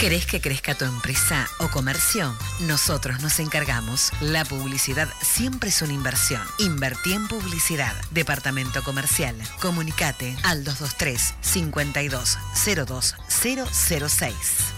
¿Querés que crezca tu empresa o comercio? Nosotros nos encargamos. La publicidad siempre es una inversión. Invertí en publicidad. Departamento Comercial. Comunicate al 223 52 02 006.